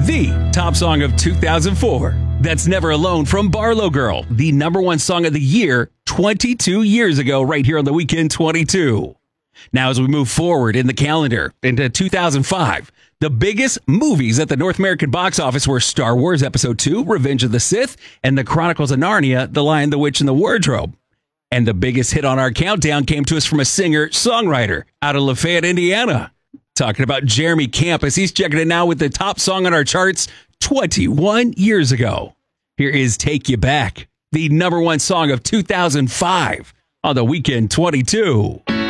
the top song of 2004. That's Never Alone from Barlow Girl, the number one song of the year 22 years ago, right here on the Weekend 22. Now, as we move forward in the calendar into 2005, the biggest movies at the North American box office were Star Wars Episode 2, Revenge of the Sith, and The Chronicles of Narnia, The Lion, the Witch, and the Wardrobe. And the biggest hit on our countdown came to us from a singer-songwriter out of Lafayette, Indiana. Talking about Jeremy Campus. He's checking it now with the top song on our charts 21 years ago. Here is Take You Back, the number one song of 2005 on the Weekend 22.